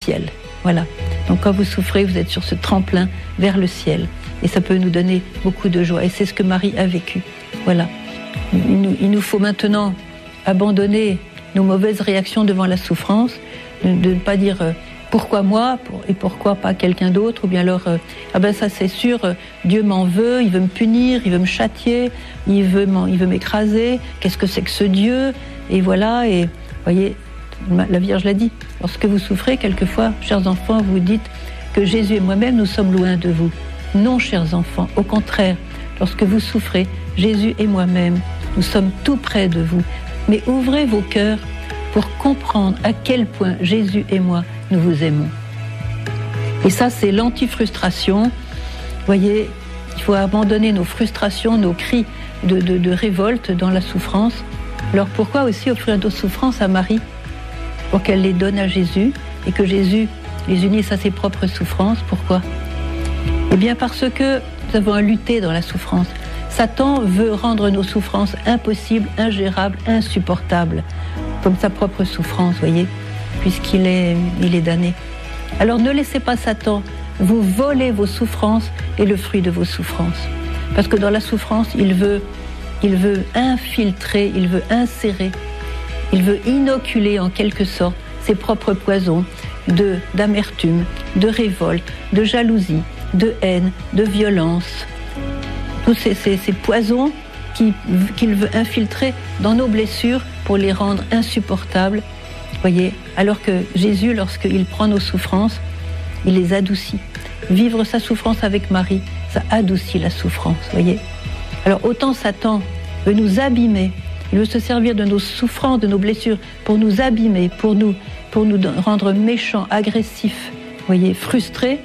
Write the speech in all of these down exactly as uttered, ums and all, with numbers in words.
ciel. Voilà. Donc quand vous souffrez, vous êtes sur ce tremplin vers le ciel. Et ça peut nous donner beaucoup de joie. Et c'est ce que Marie a vécu. Voilà. Il nous, il nous faut maintenant abandonner nos mauvaises réactions devant la souffrance, de ne pas dire euh, pourquoi moi pour, et pourquoi pas quelqu'un d'autre, ou bien alors euh, ah ben ça c'est sûr, euh, Dieu m'en veut, il veut me punir, il veut me châtier, il veut, il veut m'écraser, qu'est-ce que c'est que ce Dieu? Et voilà, et vous voyez, la Vierge l'a dit, lorsque vous souffrez, quelquefois, chers enfants, vous dites que Jésus et moi-même, nous sommes loin de vous. Non, chers enfants, au contraire, lorsque vous souffrez, Jésus et moi-même, nous sommes tout près de vous. Mais ouvrez vos cœurs pour comprendre à quel point Jésus et moi, nous vous aimons. Et ça, c'est l'anti-frustration. Vous voyez, il faut abandonner nos frustrations, nos cris de, de, de révolte dans la souffrance. Alors pourquoi aussi offrir nos souffrances à Marie? Pour qu'elle les donne à Jésus et que Jésus les unisse à ses propres souffrances. Pourquoi? Eh bien parce que nous avons à lutter dans la souffrance. Satan veut rendre nos souffrances impossibles, ingérables, insupportables, comme sa propre souffrance, voyez, puisqu'il est, il est damné. Alors ne laissez pas Satan vous voler vos souffrances et le fruit de vos souffrances. Parce que dans la souffrance, il veut, il veut infiltrer, il veut insérer, il veut inoculer en quelque sorte ses propres poisons de, d'amertume, de révolte, de jalousie, de haine, de violence. Tous ces, ces, ces poisons qui, qu'il veut infiltrer dans nos blessures pour les rendre insupportables. Voyez, alors que Jésus, lorsqu'il prend nos souffrances, il les adoucit. Vivre sa souffrance avec Marie, ça adoucit la souffrance, voyez. Alors autant Satan veut nous abîmer, il veut se servir de nos souffrances, de nos blessures, pour nous abîmer, pour nous, pour nous rendre méchants, agressifs, voyez, frustrés.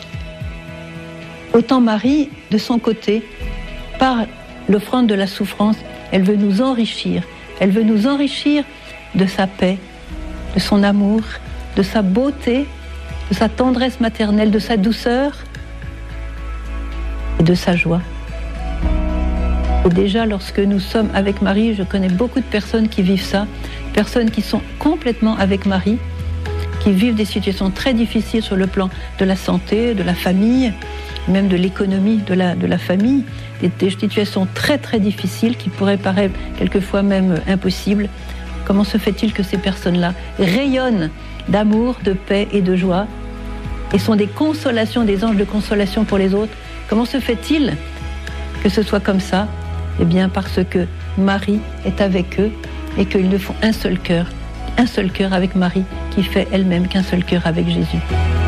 Autant Marie, de son côté, par l'offrande de la souffrance, elle veut nous enrichir. Elle veut nous enrichir de sa paix, de son amour, de sa beauté, de sa tendresse maternelle, de sa douceur et de sa joie. Et déjà, lorsque nous sommes avec Marie, je connais beaucoup de personnes qui vivent ça, personnes qui sont complètement avec Marie, qui vivent des situations très difficiles sur le plan de la santé, de la famille, même de l'économie de la, de la famille, des, des situations très très difficiles qui pourraient paraître quelquefois même impossibles. Comment se fait-il que ces personnes-là rayonnent d'amour, de paix et de joie et sont des consolations, des anges de consolation pour les autres? Comment se fait-il que ce soit comme ça? Eh bien parce que Marie est avec eux et qu'ils ne font un seul cœur, un seul cœur avec Marie qui fait elle-même qu'un seul cœur avec Jésus.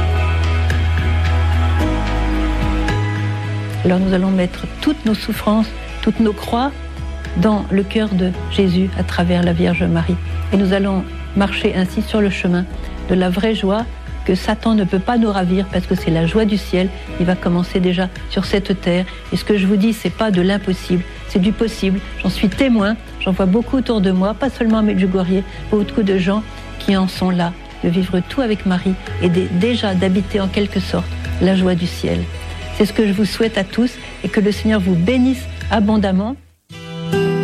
Alors nous allons mettre toutes nos souffrances, toutes nos croix dans le cœur de Jésus à travers la Vierge Marie. Et nous allons marcher ainsi sur le chemin de la vraie joie que Satan ne peut pas nous ravir parce que c'est la joie du ciel. Il va commencer déjà sur cette terre. Et ce que je vous dis, c'est pas de l'impossible, c'est du possible. J'en suis témoin, j'en vois beaucoup autour de moi, pas seulement à Medjugorje, beaucoup de gens qui en sont là, de vivre tout avec Marie et de, déjà d'habiter en quelque sorte la joie du ciel. C'est ce que je vous souhaite à tous et que le Seigneur vous bénisse abondamment.